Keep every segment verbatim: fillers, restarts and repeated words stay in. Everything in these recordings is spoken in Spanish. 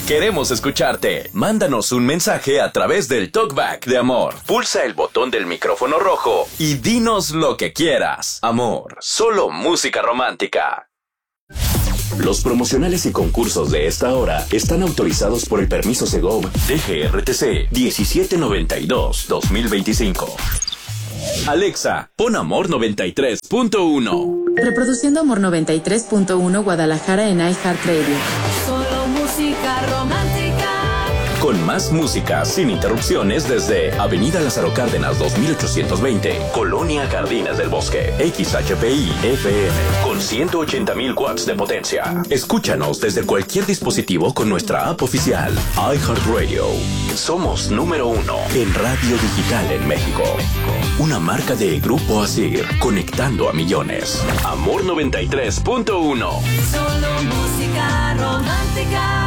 Queremos escucharte. Mándanos un mensaje a través del Talkback de Amor. Pulsa el botón del micrófono rojo y dinos lo que quieras. Amor, solo música romántica. Los promocionales y concursos de esta hora están autorizados por el permiso Segov D G R T C diecisiete noventa y dos dos mil veinticinco. Alexa, pon Amor noventa y tres punto uno. Reproduciendo Amor noventa y tres punto uno Guadalajara en iHeartRadio. Solo música romántica. Con más música sin interrupciones desde Avenida Lázaro Cárdenas dos mil ochocientos veinte, Colonia Jardines del Bosque, X H P I F M, con ciento ochenta mil watts de potencia. Escúchanos desde cualquier dispositivo con nuestra app oficial, iHeartRadio. Somos número uno en radio digital en México. Una marca de Grupo Asir, conectando a millones. Amor noventa y tres punto uno. Solo música romántica.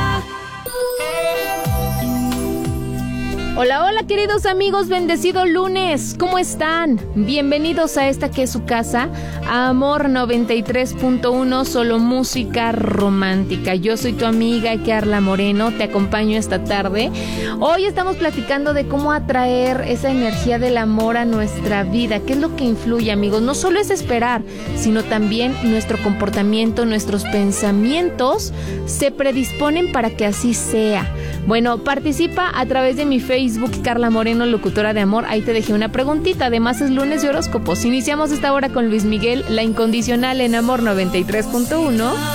Hola, hola queridos amigos, bendecido lunes, ¿cómo están? Bienvenidos a esta que es su casa, Amor noventa y tres punto uno, solo música romántica. Yo soy tu amiga Carla Moreno, te acompaño esta tarde. Hoy estamos platicando de cómo atraer esa energía del amor a nuestra vida, qué es lo que influye, amigos. No solo es esperar, sino también nuestro comportamiento, nuestros pensamientos se predisponen para que así sea. Bueno, participa a través de mi Facebook, Carla Moreno, locutora de amor. Ahí te dejé una preguntita. Además es lunes de horóscopos. Iniciamos esta hora con Luis Miguel, La Incondicional en Amor noventa y tres punto uno.